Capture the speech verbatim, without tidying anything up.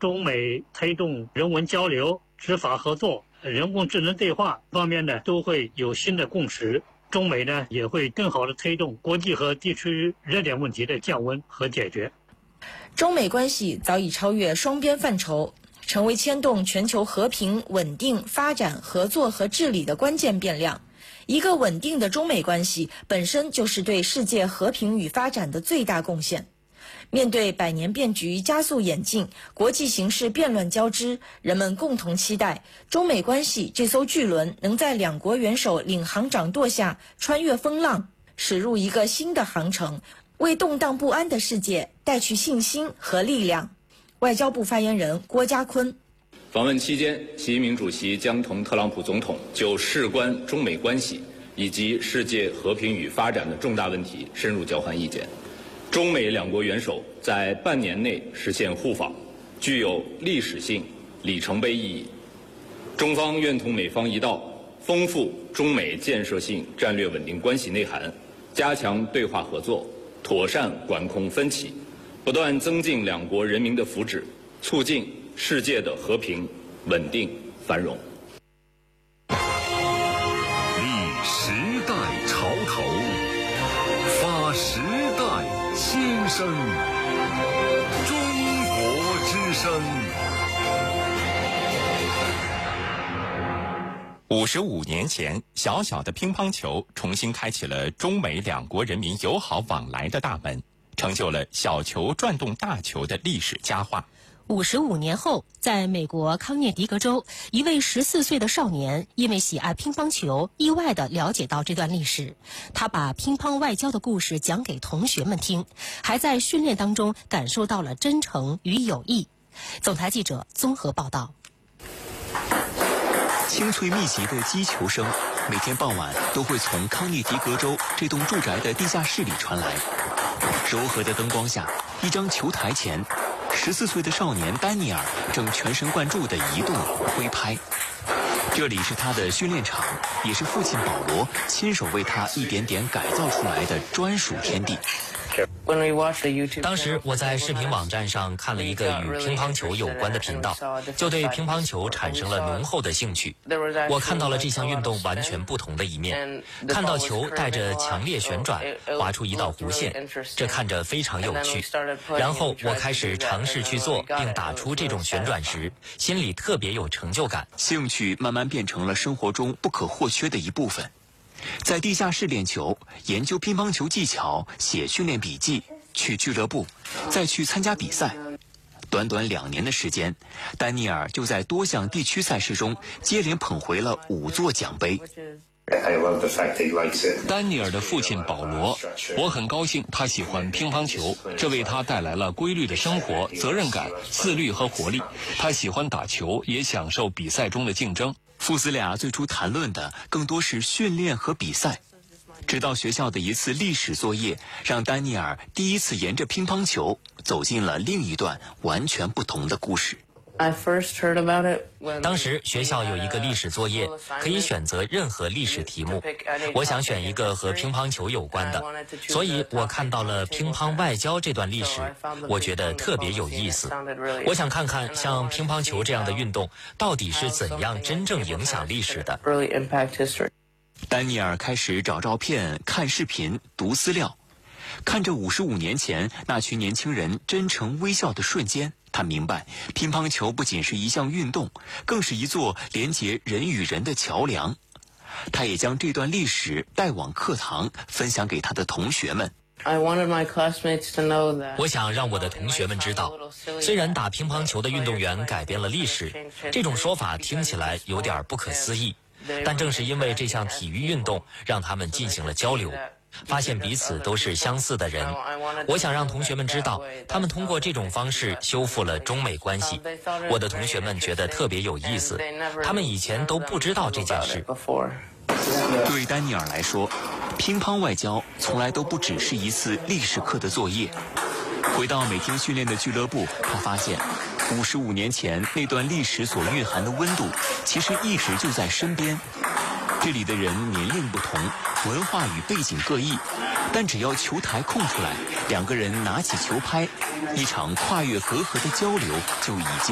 中美推动人文交流、执法合作、人工智能对话方面呢，都会有新的共识。中美呢也会更好地推动国际和地区热点问题的降温和解决。 中美关系早已超越双边范畴，成为牵动全球和平、稳定、发展、合作和治理的关键变量。一个稳定的中美关系本身就是对世界和平与发展的最大贡献。面对百年变局加速演进，国际形势变乱交织，人们共同期待中美关系这艘巨轮能在两国元首领航掌舵下穿越风浪，驶入一个新的航程，为动荡不安的世界带去信心和力量。外交部发言人郭家坤。 访问期间，习近平主席将同特朗普总统就事关中美关系以及世界和平与发展的重大问题深入交换意见。中美两国元首在半年内实现互访，具有历史性、里程碑意义。中方愿同美方一道，丰富中美建设性战略稳定关系内涵，加强对话合作，妥善管控分歧，不断增进两国人民的福祉，促进世界的和平、稳定、繁荣。 立时代潮头，发时代新生，中国之声。 五十五年前，小小的乒乓球重新开启了中美两国人民友好往来的大门，成就了小球转动大球的历史佳话。 五十五年后，在美国康涅狄格州，一位十四岁的少年因为喜爱乒乓球，意外地了解到这段历史。他把乒乓外交的故事讲给同学们听，还在训练当中感受到了真诚与友谊。总台记者综合报道。 清脆密集的击球声，每天傍晚都会从康涅狄格州这栋住宅的地下室里传来。柔和的灯光下，一张球台前，十四岁的少年丹尼尔正全神贯注地移动、挥拍。这里是他的训练场，也是父亲保罗亲手为他一点点改造出来的专属天地。 当时我在视频网站上看了一个与乒乓球有关的频道，就对乒乓球产生了浓厚的兴趣。我看到了这项运动完全不同的一面，看到球带着强烈旋转，划出一道弧线，这看着非常有趣。然后我开始尝试去做，并打出这种旋转时，心里特别有成就感。 兴趣慢慢变成了生活中不可或缺的一部分。在地下室练球，研究乒乓球技巧，写训练笔记，去俱乐部，再去参加比赛。短短两年的时间，丹尼尔就在多项地区赛事中接连捧回了五座奖杯。 丹尼尔的父亲保罗，我很高兴他喜欢乒乓球，这为他带来了规律的生活、责任感、自律和活力。他喜欢打球，也享受比赛中的竞争。 父子俩最初谈论的更多是训练和比赛，直到学校的一次历史作业，让丹尼尔第一次沿着乒乓球走进了另一段完全不同的故事。 当时学校有一个历史作业，可以选择任何历史题目。我想选一个和乒乓球有关的，所以我看到了乒乓外交这段历史，我觉得特别有意思。我想看看像乒乓球这样的运动到底是怎样真正影响历史的。 丹尼尔开始找照片、看视频、读资料，看着五十五年前那群年轻人真诚微笑的瞬间，他明白，乒乓球不仅是一项运动，更是一座连结人与人的桥梁。他也将这段历史带往课堂，分享给他的同学们。 我想让我的同学们知道，虽然打乒乓球的运动员改变了历史，这种说法听起来有点不可思议，但正是因为这项体育运动让他们进行了交流，发现彼此都是相似的人。我想让同学们知道，他们通过这种方式修复了中美关系。我的同学们觉得特别有意思，他们以前都不知道这件事。 对丹尼尔来说，乒乓外交从来都不只是一次历史课的作业。回到每天训练的俱乐部，他发现五十五年前那段历史所蕴含的温度，其实一直就在身边。这里的人年龄不同，文化与背景各异，但只要球台空出来，两个人拿起球拍，一场跨越隔阂的交流就已经